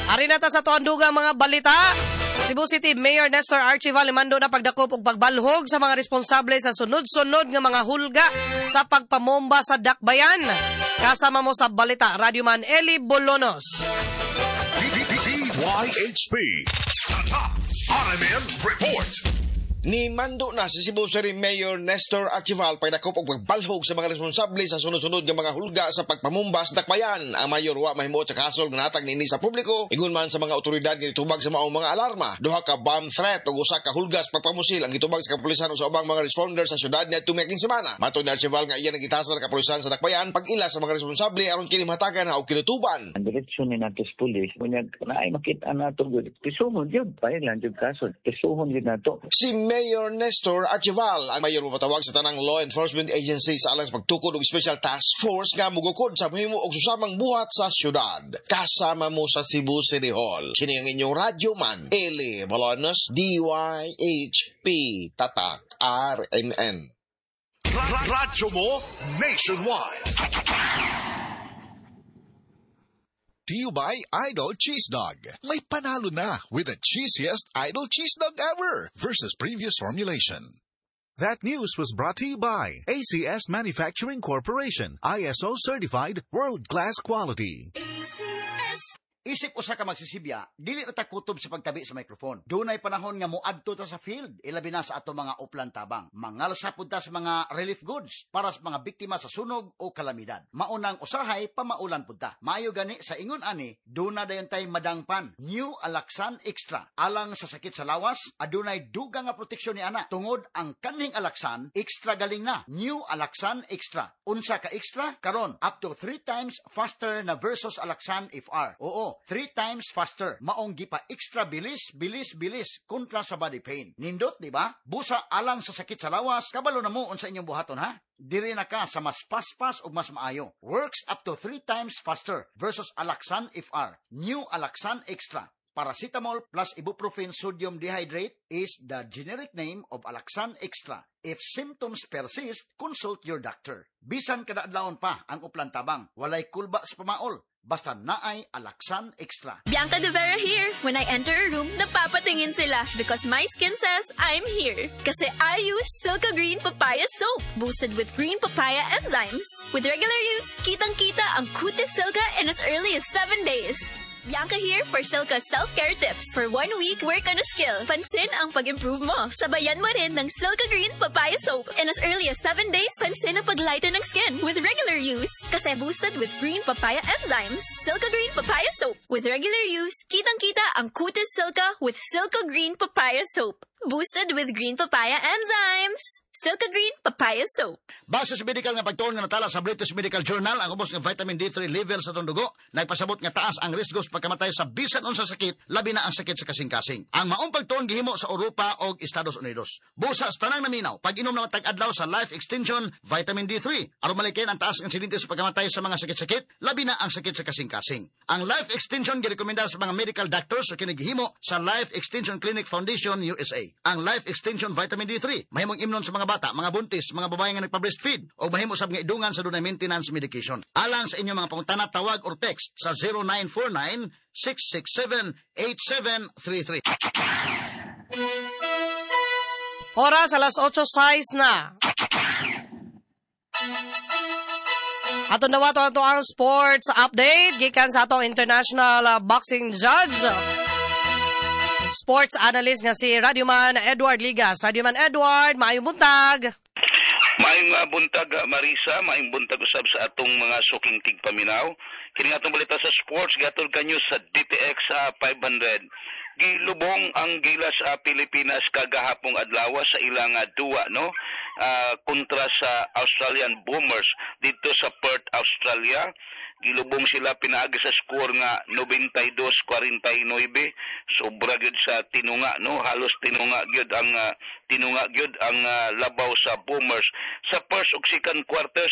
Ari na ta sa tuandugang mga balita. Cebu City Mayor Nestor Archival limando na pagdakop og pagbalhog sa mga responsable sa sunod-sunod nga mga hulga sa pagpamomba sa dakbayan. Kasama mo sa balita, Radyoman Eli Bolonos. DYHP RMN Report. Ni mando na si Cebu City Mayor Nestor Archival pagdakop og pagbalhog sa mga responsable sa sunod-sunod nga mga hulga sa pagpamumba sa dakbayan. Ang mayor wa mahimo sa kasol nga natag niini sa publiko, ingon man sa mga otoridad nga itubag sa maong mga alarma. Duha ka bomb threat ug usa ka hulgas pagpamusil ang gitubag sa kapulisan sa ubang mga responders sa syudad niadtong miaging semana. Matod ni Archival nga iya nagitasan sa kapulisan sa dakbayan pag-ila sa mga responsable aron kini mahatagan og kinutuban. Ang direksyon ni nato sa pulis, kunya naay makita nato gud. Pisuhon jud pailan jud kaso. Pisuhon jud nato. Si Mayor Nestor Archival ang mayor mapatawag sa tanang law enforcement agency sa alang pagtukod og special task force nga mugukod sa mahimo og susamang buhat sa syudad. Kasama mo sa Cebu City Hall. Kini ang inyong radyoman, Eli Bolonos, DYHP Tatak RMN. Radyo mo nationwide. To you by Idol Cheese Dog. May panalo na with the cheesiest Idol Cheese Dog ever versus previous formulation. That news was brought to you by ACS Manufacturing Corporation, ISO certified world-class quality. ACS. Isip usa ka magsisibya, dili ta kutob sa pagtabi sa microphone. Dunay panahon nga moadto ta sa field, ilabi na sa ato mga uplan tabang. Mangalsa pud ta sa mga relief goods para sa mga biktima sa sunog o kalamidad. Maunang usahay pamaulan pud ta. Maayo gani sa ingon ani, duna dayon tay madangpan. New Alaxan Extra. Alang sa sakit sa lawas, adunay dugang nga proteksyon ni ana. Tungod ang kaning Alaxan, extra galing na. New Alaxan Extra. Unsa ka extra? Karon up to 3 times faster na versus Alaxan FR. Oo, 3 times faster. Maong gipa extra bilis kontra sa body pain. Nindot, di ba? Busa alang sa sakit sa lawas, kabalo na mo unsa inyong buhaton ha? Diri na ka sa mas paspas ug mas maayo. Works up to 3 times faster versus Alaxan FR. New Alaxan Extra. Paracetamol plus ibuprofen sodium dehydrate is the generic name of Alaxan Extra. If symptoms persist, consult your doctor. Bisan kada adlawon pa ang uplan tabang, walay kulba sa pamaol. Basta naay Alaxan Extra. Bianca De Vera here. When I enter a room, napapatingin sila because my skin says I'm here. Kasi I use Silka Green Papaya Soap, boosted with green papaya enzymes. With regular use, kitang-kita ang kutis Silka in as early as 7 days. Bianca here for Silka self-care tips. For 1 week, work on a skill. Pansin ang pag-improve mo. Sabayan mo rin ng Silka Green Papaya Soap. In as early as 7 days, pansin ang paglighten ng skin with regular use. Kasi boosted with green papaya enzymes. Silka Green Papaya Soap. With regular use, kitang-kita ang kutis Silka with Silka Green Papaya Soap. Boosted with green papaya enzymes. Silka Green Papaya Soap. Base sa medical nga pagtuon nga natala sa British Medical Journal, ang ubos ng vitamin D3 level sa itong dugo, nagpasabot nga taas ang risko sa pagkamatay sa bisan unsa sakit, labi na ang sakit sa kasing-kasing. Ang maong pagtuon gihimo sa Europa o Estados Unidos. Busa sa tanang naminaw, pag-inom na matag-adlaw sa Life Extension Vitamin D3, aron malikin ang taas ng insidente sa pagkamatay sa mga sakit-sakit, labi na ang sakit sa kasing-kasing. Ang Life Extension girekomenda sa mga medical doctors o kinigihimo sa Life Extension Clinic Foundation USA. Ang Life Extension Vitamin D3, mahimong imnon sa mga bata, mga buntis, mga babae nga nagpa-breastfeed, o mahimo sab nga idungan sa dunay maintenance medication. Alang sa inyong mga pangutana, tawag or text sa 0949-667-8733. Oras alas 8:06 na. Ato nawato ato ang sports update gikan sa atong international boxing judge. Sports analyst nga si Radyoman Edward Ligas. Radyoman Edward, maayong buntag. Maayong buntag, Marisa. Maayong buntag usab sa atong mga suking tigpaminaw. Kini atong balita sa sports, gatol kanyo sa DTX 500. Gilubong ang gilas sa Pilipinas kagahapong adlaw sa ilang duwa, no? Kontra sa Australian Boomers dito sa Perth, Australia. Gilubong sila pinaagi sa score nga 92-49. Sobra gyud sa tinunga, no? Halos tinunga gyud ang labaw sa Boomers. Sa first ug second quarters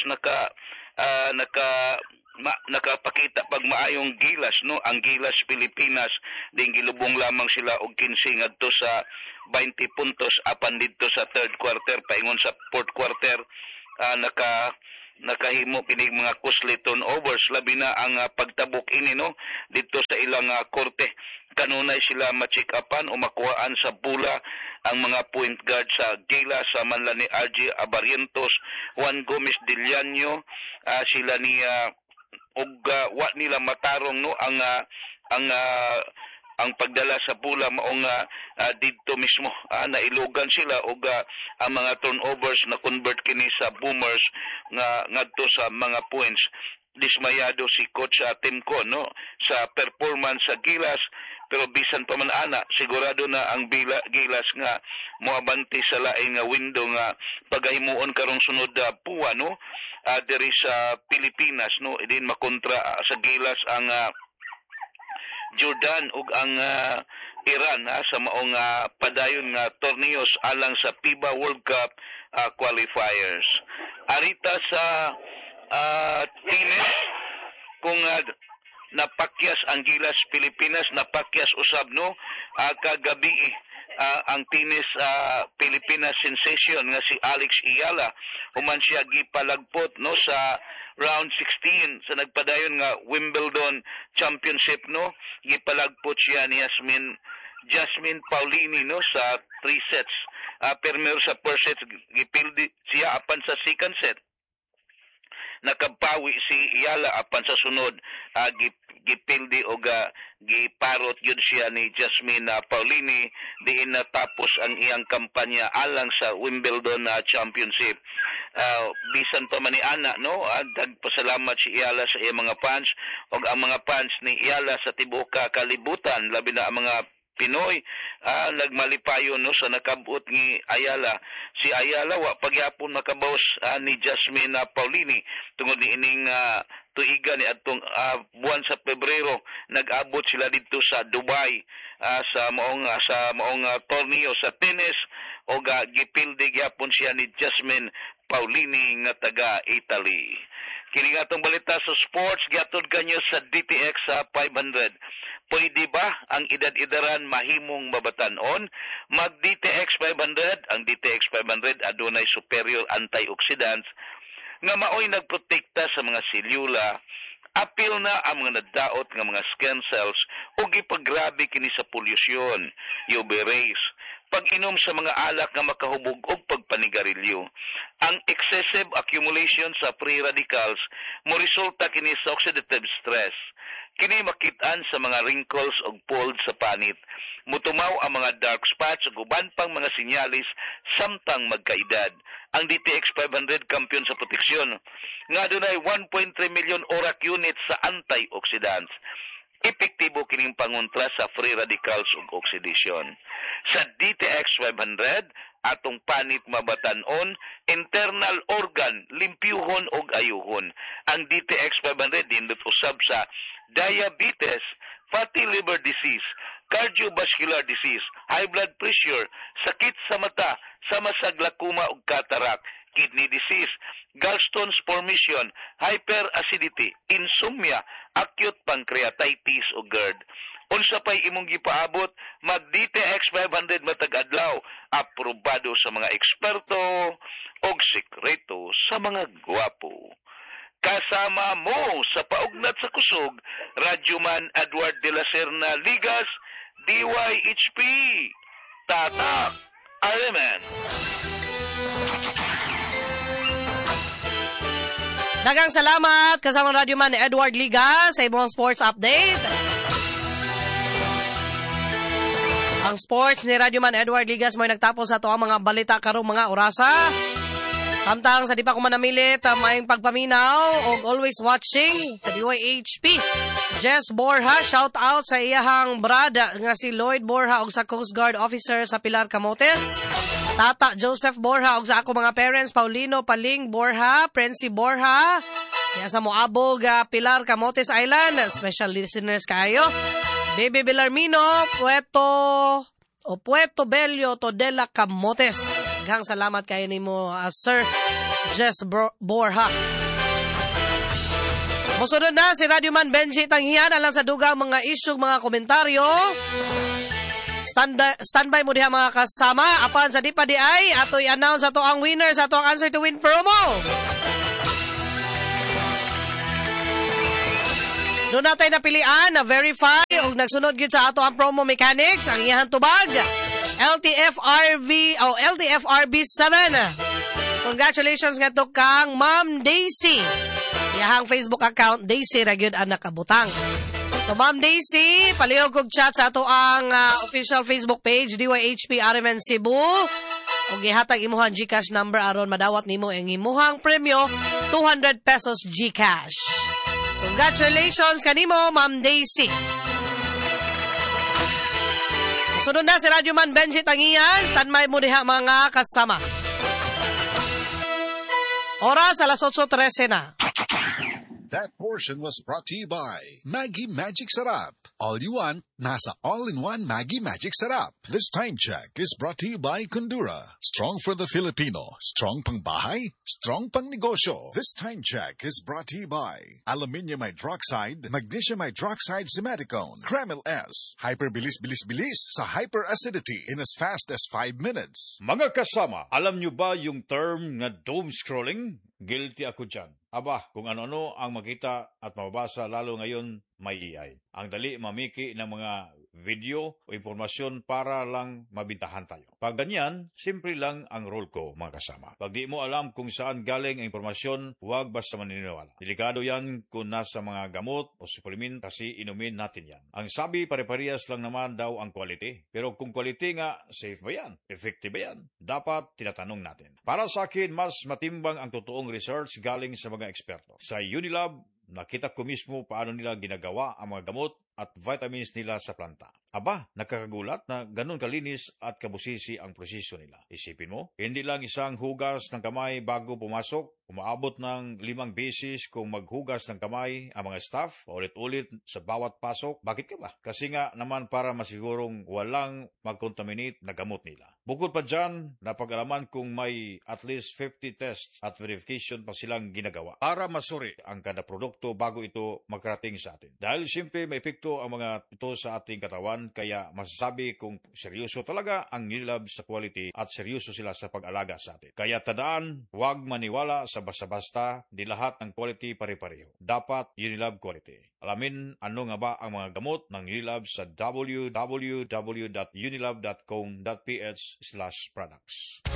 nakapakita pag maayong gilas, no? Ang gilas Pilipinas ding gilubong lamang sila og 15 ngadto sa 20 puntos apan didto sa third quarter paingon sa fourth quarter nakahimo kini mga costly turnovers labi na ang pagtabok ini no dito sa ilang korte. Kanunay sila ma-check upan o makuhaan sa bula ang mga point guard sa Gilas sa manla ni RJ Abarientos, Juan Gomez Diliano, sila ni og wa nila matarong no ang pagdala sa bula maong didto mismo nailugan sila og ang mga turnovers na convert kini sa boomers nga ngadto sa mga points. Dismayado si coach Timco no sa performance sa Gilas, pero bisan pa man ana sigurado na ang Gilas nga moabanti sa laing nga window nga pagahimuon karong sunod puwa no diri sa Pilipinas no din makontra sa Gilas ang Jordan ug ang Iran sa maong padayon nga torneos alang sa FIBA World Cup qualifiers. Arita sa tennis kung napakyas ang Gilas Pilipinas, napakyas usab no kagabi ang tennis Pilipinas sensation nga si Alex Iyala human siya gipalagpot no sa round 16 sa nagpadayon nga Wimbledon Championship no gipalagpot siya ni Jasmine Paulini no sa 3 sets. Primero sa first set gipildi siya apan sa second set nakapawi si Iyala apan sa sunod gipildi o giparot yun siya ni Jasmine Paulini diin natapos ang iyang kampanya alang sa Wimbledon Championship. Bisan pa man ni ana no nagpasalamat si Iyala sa iyang mga fans o ang mga fans ni Iyala sa tibuok kalibutan labi na ang mga Pinoy nagmalipayon no sa nakabut ni Ayala. Si Ayala wa pagyapon makabaws ni Jasmine Paulini tungod ni ining tuiga ni atong buwan sa Pebrero nag-abot sila dito sa Dubai sa maong torneo sa tennis o gipildi gyapon siya ni Jasmine Paulini nga taga Italy. Kini nga atong balita sa sports giatod kanyo sa DTX 500. Pwede ba ang edad-edaran mahimong mabatan-on? Mag-DTX 500, ang DTX 500 adunay superior antioxidants nga maoy nagprotekta sa mga selula, apil na ang mga nadaot nga mga skin cells ug ipagrabe kini sa polusyon, UV rays, pag-inom sa mga alak nga makahubog og pagpanigarilyo. Ang excessive accumulation sa free radicals mo resulta kini sa oxidative stress. Kini makitaan sa mga wrinkles o folds sa panit. Mutumaw ang mga dark spots o uban pang mga sinyalis samtang magkaedad. Ang DTX 500 kampiyon sa proteksyon. Nga dunay 1.3 million ORAC units sa antioxidants. Epektibo kining pangontra sa free radicals ug oxidation. Sa DTX 500, atong panit mabatan-on, internal organ, limpyuhon og ayuhon. Ang DTX 500 dindot usab sa diabetes, fatty liver disease, cardiovascular disease, high blood pressure, sakit sa mata, sama sa glaucoma ug cataract, kidney disease, gallstones formation, hyperacidity, insomnia, acute pancreatitis o GERD. Unsa pay imong gipaabot, mag-DTX 500 matag adlaw, aprobado sa mga eksperto og sekreto sa mga gwapo. Kasama mo sa paugnat sa kusog, Radyoman Edward de la Serna Ligas, DYHP, Tatak, Ironman. Daghang salamat kasama Radyoman Edward Ligas sa imong sports update. Ang sports ni Radyoman Edward Ligas mo'y nagtapos sa to ang mga balita karong mga orasa. Samtang sa di pa ko manamilit, may pagpaminaw o always watching sa DYHP. Jess Borja, shout out sa iyahang brada nga si Lloyd Borja o sa Coast Guard officer sa Pilar Camotes. Tata Joseph Borja o sa ako mga parents, Paulino Paling Borja, Prensi Borja, yan sa Moabog, Pilar Camotes Island, special listeners kayo. Baby Belarmino, Puerto Bello, Todela Camotes. Gang salamat kayo ni mo, Sir Jess Borja. Musunod na si Radyoman Benji Tanghian alang sa dugang mga isyong mga komentaryo. Standby mo diha mga kasama. Apan sa di pa di ay, ato'y announce ato ang winner sa ato ang Answer to Win promo. Doon natin napilian na verify o nagsunod gyud sa ato ang promo mechanics ang iyahang tubag. LTFRB 7. Congratulations nga to kang Ma'am Daisy. Iyahang Facebook account Daisy ra gyud ang nakabutang. So Ma'am Daisy, palihog kog chat sa ato ang official Facebook page DYHP RMN Cebu. Ug gihatag imuhang GCash number aron madawat nimo ang imuhang premyo 200 pesos GCash. Congratulations kanimo Ma'am Daisy. Sunod na si Radyo Man Benji Tangian. Standby mo diha mga kasama. Oras alas 8:13 na. That portion was brought to you by Maggie Magic Sarap. All you want, nasa all-in-one Maggie Magic Sarap. This time check is brought to you by Kundura. Strong for the Filipino. Strong pang bahay, strong pang negosyo. This time check is brought to you by Aluminium Hydroxide, Magnesium Hydroxide Simaticone, Kremil S. Hyperbilis-bilis-bilis sa hyperacidity in as fast as 5 minutes. Mga kasama, alam nyo ba yung term na doom scrolling? Guilty ako dyan. Aba, kung ano-ano ang makita at mababasa lalo ngayon, may AI. Ang dali mamiki ng mga video o impormasyon para lang mabintahan tayo. Pag ganyan, simple lang ang role ko, mga kasama. Pag di mo alam kung saan galing ang impormasyon, huwag basta maniniwala. Delikado yan kung nasa mga gamot o supplement kasi inumin natin yan. Ang sabi, pare-parehas lang naman daw ang quality. Pero kung quality nga, safe ba yan? Effective ba yan? Dapat tinatanong natin. Para sa akin, mas matimbang ang totoong research galing sa mga eksperto. Sa Unilab, nakita ko mismo paano nila ginagawa ang mga gamot at vitamins nila sa planta. Aba, nakakagulat na ganun kalinis at kabusisi ang proseso nila. Isipin mo, hindi lang isang hugas ng kamay bago pumasok, umaabot ng 5 beses kung maghugas ng kamay ang mga staff, ulit-ulit sa bawat pasok. Bakit ka ba? Kasi nga naman para masigurong walang mag-contaminate na gamot nila. Bukod pa dyan, napag-alaman kung may at least 50 tests at verification pa silang ginagawa para masuri ang kada produkto bago ito magkarating sa atin. Dahil siyempre may epekto ang mga ito sa ating katawan, kaya masasabi kung seryoso talaga ang Unilab sa quality at seryoso sila sa pag-alaga sa atin. Kaya tandaan, huwag maniwala sa basta-basta, di lahat ng quality pare-pareho. Dapat Unilab quality. Alamin ano nga ba ang mga gamot ng Unilab sa www.unilab.com.ph/products.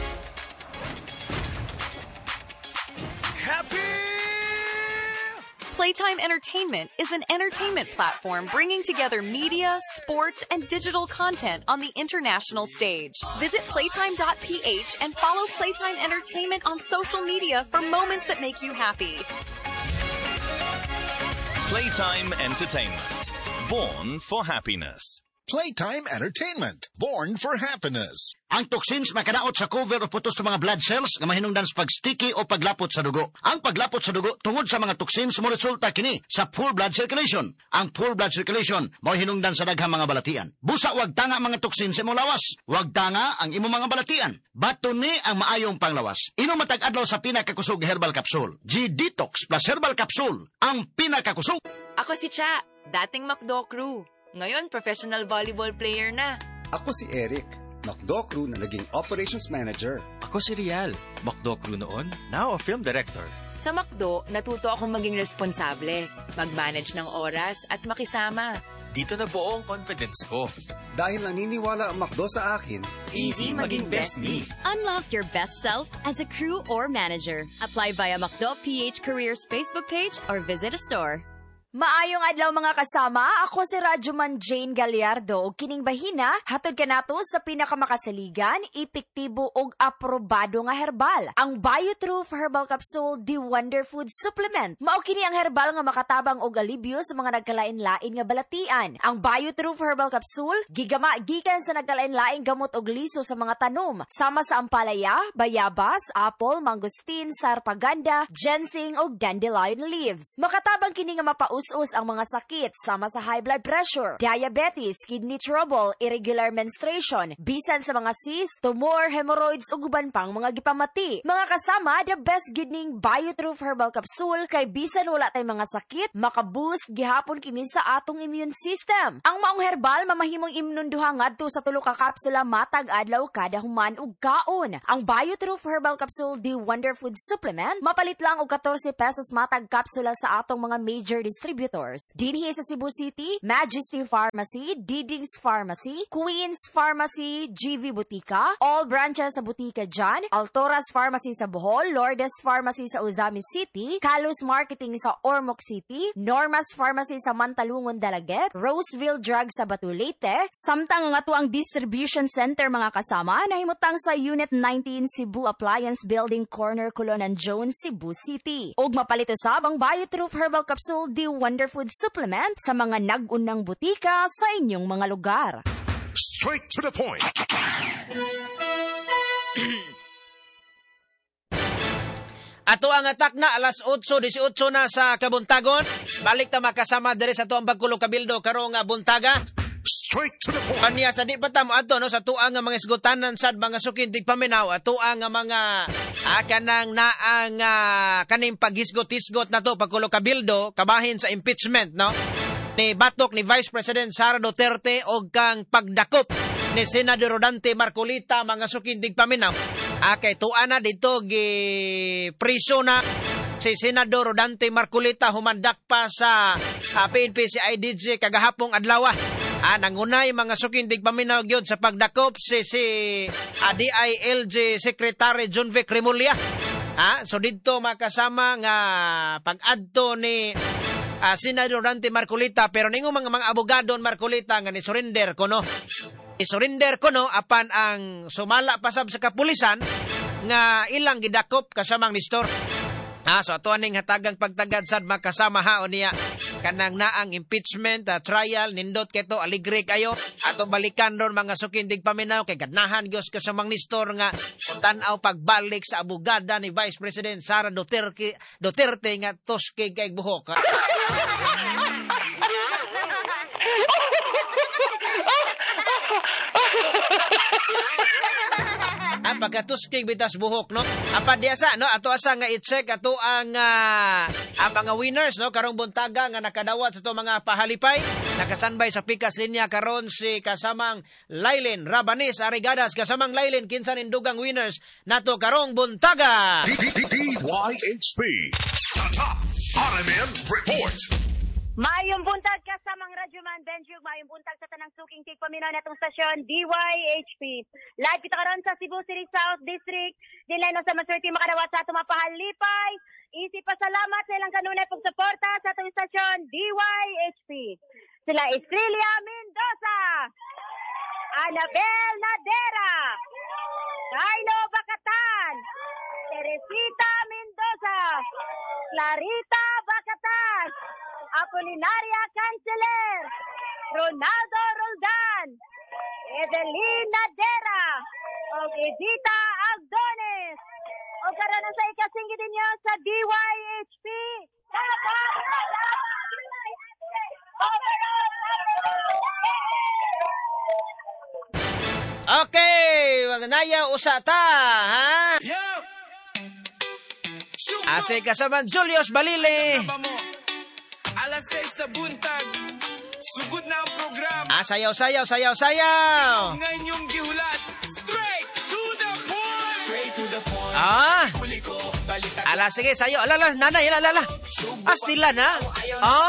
Playtime Entertainment is an entertainment platform bringing together media, sports, and digital content on the international stage. Visit playtime.ph and follow Playtime Entertainment on social media for moments that make you happy. Playtime Entertainment. Born for happiness. Playtime Entertainment. Born for happiness. Ang toxins makadaot sa cover o putos sa mga blood cells nga mahinungdan sa pag-sticky o paglapot sa dugo. Ang paglapot sa dugo tungod sa mga toxins mo resulta kini sa full blood circulation. Ang full blood circulation mao hinungdan sa daghang mga balatian. Busa wag tanga mga toxins sa imong lawas. Wag tanga ang imong mga balatian. Baton ni ang maayong panglawas. Inom matag adlaw sa pinakakusog herbal capsule. G-Detox plus herbal capsule. Ang pinakakusog. Ako si Cha, dating McDo crew. Ngayon, professional volleyball player na. Ako si Eric, McDo crew na naging operations manager. Ako si Rial, McDo crew noon, now a film director. Sa McDo, natuto akong maging responsable, mag-manage ng oras at makisama. Dito na buo ang confidence ko. Dahil naniniwala ang McDo sa akin, easy maging best me. Unlock your best self as a crew or manager. Apply via McDo PH Careers Facebook page or visit a store. Maayong adlaw mga kasama, ako si Radyoman Jane Gallardo ug kining bahina hatod kanato sa pinakamakasaligan, epektibo ug aprobado nga herbal. Ang Biotroof Herbal Capsule The Wonder Food Supplement. Mao kini ang herbal nga makatabang og alibyo sa mga nagkalain-lain nga balatian. Ang Biotroof Herbal Capsule gigama gikan sa nagkalain-laing gamot og liso sa mga tanom, sama sa ampalaya, bayabas, apple, mangosteen, sarpaganda, ginseng ug dandelion leaves. Makatabang kini nga mapaus ang mga sakit sama sa high blood pressure, diabetes, kidney trouble, irregular menstruation, bisan sa mga cyst, tumor, hemorrhoids ug uban pang mga gipamati. Mga kasama, the best good ning Biotroof Herbal Capsule kay bisan wala tay mga sakit, makaboost gihapon kini sa atong immune system. Ang maong herbal mamahimong imnunduha ngadto sa 3 ka kapsula matag adlaw kada human ug kaon. Ang Biotroof Herbal Capsule The Wonder Food Supplement mapalit lang og 14 pesos matag kapsula sa atong mga major distributors distributors. Dinhi sa Cebu City, Majesty Pharmacy, Diding's Pharmacy, Queen's Pharmacy, GV Butika, all branches sa Butika dyan, Altoras Pharmacy sa Bohol, Lourdes Pharmacy sa Uzami City, Calus Marketing sa Ormoc City, Normas Pharmacy sa Mantalungon, Dalaget, Roseville Drug sa Batulete, samtang nga to ang distribution center mga kasama, nahimutang sa Unit 19 Cebu Appliance Building Corner, Colonan Jones, Cebu City. Og mapalito sabang Biotroof Herbal Capsule The Wonder Food Supplement sa mga nag-unang butika sa inyong mga lugar. Straight to the point. Ato ang atak na alas 8:18 na sa Kabuntagon. Balik ta makasama diri sa tuang Bagkulo Kabildo karong buntaga. Straight to the point. Kanya sa di pa tamo ato no sa tuang nga mga isgutanan sad mga sukintig paminaw ato ang mga kanang naang kaning paghisgot-hisgot na to Bagkulo Kabildo kabahin sa impeachment no ni batok ni Vice President Sara Duterte og kang pagdakop ni Senador Rodante Marcolita mga sukindig paminaw. Kay tuan na dito gi priso na si Senador Rodante Marcolita humandak pa sa PNP CIDG kagahapong adlaw. Nangunay mga sukindig paminaw gyud sa pagdakop si DILG Secretary John Vic Remulla. So dito makasama nga pag-adto ni Senador Rodante Marcolita pero ningo mga abogado Marcolita nga ni surrender kono. I-surrender ko no apan ang sumala pasab sa kapulisan nga ilang gidakop kasamang nistor. So ato aning hatagang pagtagad sad makasama haon niya kanang naang impeachment trial nindot keto aligre kayo ato balikan ron mga sukindig paminaw kay ganahan gyud kasamang nistor nga tan-aw pagbalik sa abogada ni Vice President Sara Duterte nga toskig kay buhok. Pagkatuskig bitas buhok no apa diasa no ato asa nga i-check ato ang mga winners no karong buntaga nga nakadawat sa to mga pahalipay nakasanbay sa pikas linya karon si kasamang Lailin Rabanes Arigadas kasamang Lailin kinsa nin dugang winners nato karong buntaga. DYHP RMN Report. Mayong buntag kasamang Radyoman Benjug, mayong buntag sa tanang suking tigpaminaw natong stasyon DYHP. Live kita karon sa Cebu City South District. Dinlay no sa masurti makadawat sa atong mapahalipay. Isip pasalamat sa ilang kanunay pagsuporta sa atong stasyon DYHP. Sila Estrella Mendoza, Anabel Nadera, Kylo Bacatan, Teresita Mendoza, Clarita Bacatan, Apolinaria Canceler, Ronaldo Roldan, Evelyn Nadera, o Edita Agdones. O karon sa ikasinggi din niyo sa DYHP. Okay, magnaya usata, ha? Ase kasaman Julius Balile. Alas 6 sa buntag, sugod na ang programa. Sayaw. Ngayon yung gihulat, straight to the point. Straight to the point. Sige, sayaw. Nanay, Astila na.